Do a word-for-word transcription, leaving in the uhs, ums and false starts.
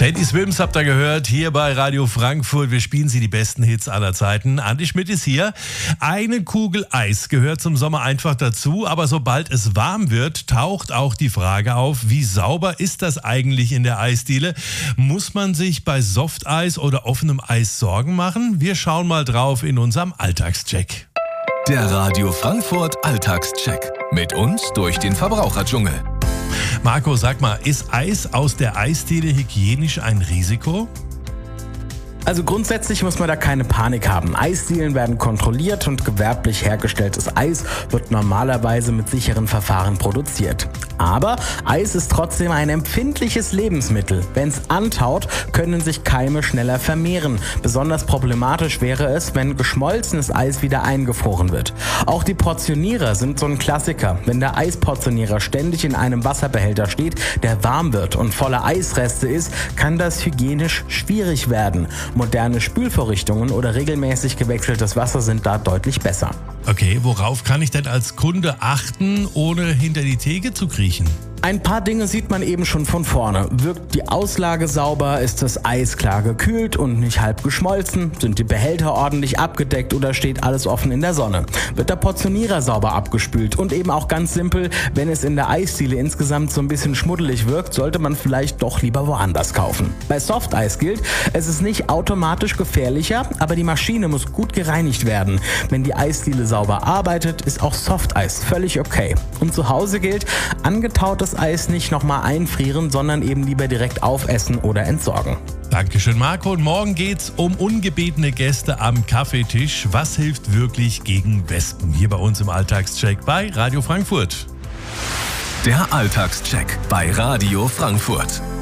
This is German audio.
Teddy Swims habt ihr gehört, hier bei Radio Frankfurt. Wir spielen sie die besten Hits aller Zeiten. Andi Schmidt ist hier. Eine Kugel Eis gehört zum Sommer einfach dazu, aber sobald es warm wird, taucht auch die Frage auf, wie sauber ist das eigentlich in der Eisdiele? Muss man sich bei Softeis oder offenem Eis Sorgen machen? Wir schauen mal drauf in unserem Alltagscheck. Der Radio Frankfurt Alltagscheck. Mit uns durch den Verbraucherdschungel. Marco, sag mal, ist Eis aus der Eisdiele hygienisch ein Risiko? Also grundsätzlich muss man da keine Panik haben. Eisdielen werden kontrolliert und gewerblich hergestelltes Eis wird normalerweise mit sicheren Verfahren produziert. Aber Eis ist trotzdem ein empfindliches Lebensmittel. Wenn es antaut, können sich Keime schneller vermehren. Besonders problematisch wäre es, wenn geschmolzenes Eis wieder eingefroren wird. Auch die Portionierer sind so ein Klassiker. Wenn der Eisportionierer ständig in einem Wasserbehälter steht, der warm wird und voller Eisreste ist, kann das hygienisch schwierig werden. Moderne Spülvorrichtungen oder regelmäßig gewechseltes Wasser sind da deutlich besser. Okay, worauf kann ich denn als Kunde achten, ohne hinter die Theke zu kriechen? Ein paar Dinge sieht man eben schon von vorne. Wirkt die Auslage sauber? Ist das Eis klar gekühlt und nicht halb geschmolzen? Sind die Behälter ordentlich abgedeckt oder steht alles offen in der Sonne? Wird der Portionierer sauber abgespült? Und eben auch ganz simpel, wenn es in der Eisdiele insgesamt so ein bisschen schmuddelig wirkt, sollte man vielleicht doch lieber woanders kaufen. Bei Softeis gilt, es ist nicht automatisch gefährlicher, aber die Maschine muss gut gereinigt werden. Wenn die Eisdiele sauber arbeitet, ist auch Softeis völlig okay. Und zu Hause gilt, angetautes Eis nicht nochmal einfrieren, sondern eben lieber direkt aufessen oder entsorgen. Dankeschön, Marco. Und morgen geht's um ungebetene Gäste am Kaffeetisch. Was hilft wirklich gegen Wespen? Hier bei uns im Alltagscheck bei Radio Frankfurt. Der Alltagscheck bei Radio Frankfurt.